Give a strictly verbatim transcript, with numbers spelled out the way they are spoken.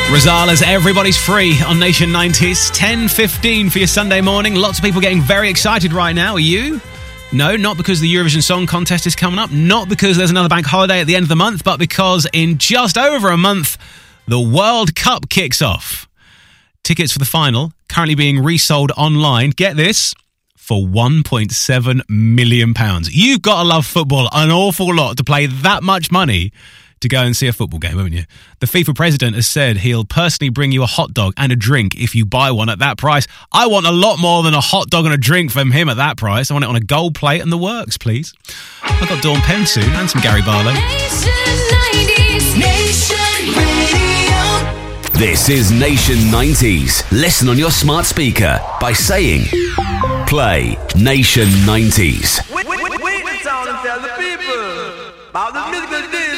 Razala's Everybody's Free on Nation nineties. ten fifteen for your Sunday morning. Lots of people getting very excited right now. Are you? No, not because the Eurovision Song Contest is coming up, not because there's another bank holiday at the end of the month, but because in just over a month, the World Cup kicks off. Tickets for the final currently being resold online. Get this, for one point seven million pounds. You've got to love football an awful lot to pay that much money to go and see a football game, haven't you? The FIFA president has said he'll personally bring you a hot dog and a drink if you buy one at that price. I want a lot more than a hot dog and a drink from him at that price. I want it on a gold plate and the works, please. I've got Dawn Penn soon and some Gary Barlow. Nation nineties, Nation Radio. This is Nation nineties. Listen on your smart speaker by saying, play Nation nineties. Wait, wait, wait, wait, and tell the people about the musical